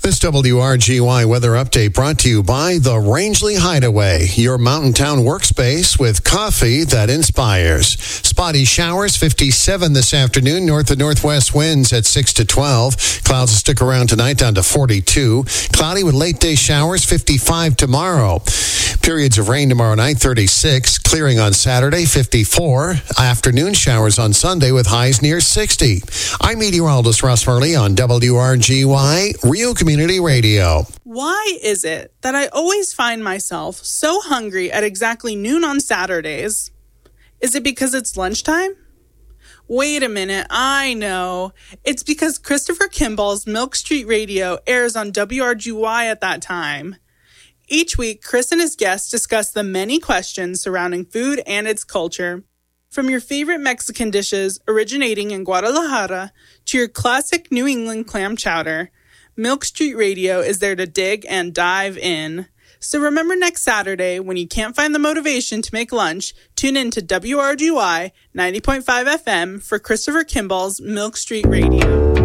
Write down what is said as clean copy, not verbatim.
This WRGY weather update brought to you by the Rangeley Hideaway, your mountain town workspace with coffee that inspires. Spotty showers, 57 this afternoon. North and northwest winds at 6 to 12. Clouds will stick around tonight down to 42. Cloudy with late day showers, 55 tomorrow. Periods of rain tomorrow night, 36. Clearing on Saturday, 54. Afternoon showers on Sunday with highs near 60. I'm meteorologist Russ Murley on WRGY, Real Community Radio. Why is it that I always find myself so hungry at exactly noon on Saturdays? Is it because it's lunchtime? Wait a minute, I know. It's because Christopher Kimball's Milk Street Radio airs on WRGY at that time. Each week, Chris and his guests discuss the many questions surrounding food and its culture. From your favorite Mexican dishes originating in Guadalajara to your classic New England clam chowder, Milk Street Radio is there to dig and dive in. So remember next Saturday, when you can't find the motivation to make lunch, tune in to WRGY 90.5 FM for Christopher Kimball's Milk Street Radio.